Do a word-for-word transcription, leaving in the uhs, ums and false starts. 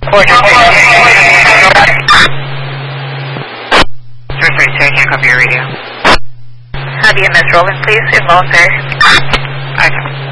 Quarter three three two, I can't copy your radio. Have you miss rolling, please? In low, sir. Okay.